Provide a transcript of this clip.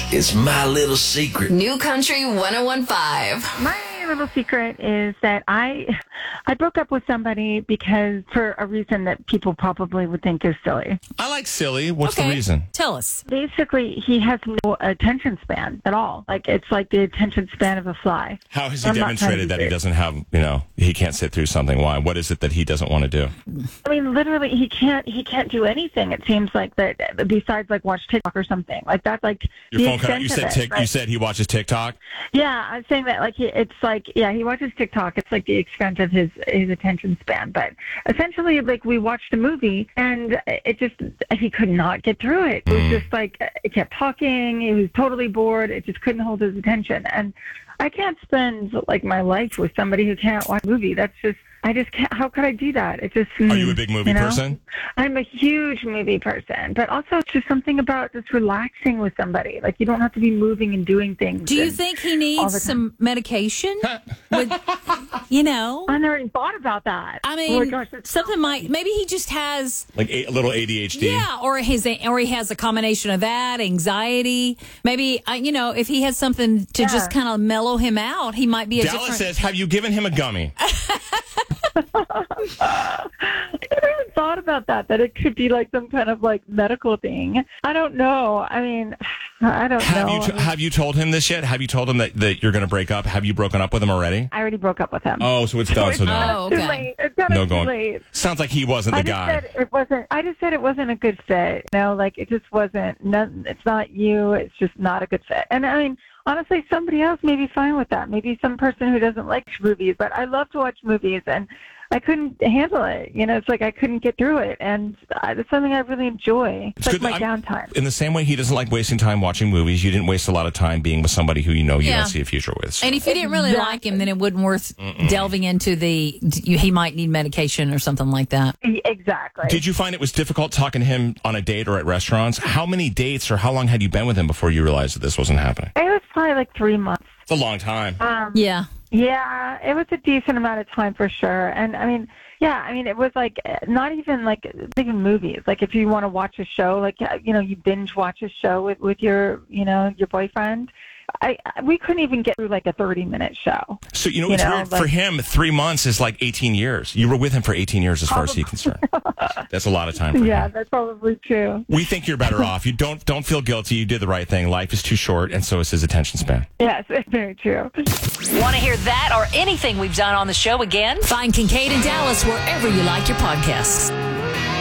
It's my little secret. New Country 101.5. My little secret is that I broke up with somebody because for a reason that people probably would think is silly. I like silly. What's the reason? Tell us. Basically, he has no attention span at all. Like, it's like the attention span of a fly. How has he demonstrated that he doesn't have, he can't sit through something? Why? What is it that he doesn't want to do? I mean, literally, he can't do anything. It seems like that besides like watch TikTok or something. Like, that's like Your the phone cut out. extent of it. You said he watches TikTok? Yeah, I'm saying that like he watches TikTok. It's like the extent of his attention span. But essentially, like, we watched a movie and he could not get through it. It was just like it kept talking. He was totally bored. It just couldn't hold his attention. And I can't spend like my life with somebody who can't watch a movie. I just can't. How could I do that? It just. Are you a big movie person? I'm a huge movie person, but also it's just something about just relaxing with somebody. Like, you don't have to be moving and doing things. Do you think he needs some medication? I never even thought about that. I mean, maybe he just has like a little ADHD. Yeah, or he has a combination of that, anxiety. Maybe if he has something to just kind of mellow him out, he might be Dallas says, "Have you given him a gummy?" I never even thought about that it could be like some kind of like medical thing. I don't know. I mean, I don't know. Have you told him this yet? Have you told him that you're going to break up? Have you broken up with him already? I already broke up with him. Oh, so it's done. It's too late. It's too late. Sounds like he wasn't the guy. I just said it wasn't a good fit. Like, it just wasn't. It's not you. It's just not a good fit. And I mean, honestly, somebody else may be fine with that. Maybe some person who doesn't like movies. But I love to watch movies, and I couldn't handle it. It's like I couldn't get through it. And it's something I really enjoy. It's like my downtime. In the same way he doesn't like wasting time watching movies, you didn't waste a lot of time being with somebody who you don't see a future with. So. And if you didn't really like him, then it wouldn't worth delving into he might need medication or something like that. Exactly. Did you find it was difficult talking to him on a date or at restaurants? How many dates or how long had you been with him before you realized that this wasn't happening? It was probably like 3 months. It's a long time. Yeah. Yeah, it was a decent amount of time for sure. And I mean, it was like not even movies. Like, if you want to watch a show, like, you binge watch a show with your, your boyfriend. We couldn't even get through like a 30-minute show. So, it's weird. For him, 3 months is like 18 years. You were with him for 18 years as far as he's concerned. That's a lot of time for him. Yeah, that's probably true. We think you're better off. You don't feel guilty. You did the right thing. Life is too short, and so is his attention span. Yes, it's very true. Want to hear that or anything we've done on the show again? Find Kincaid and Dallas wherever you like your podcasts.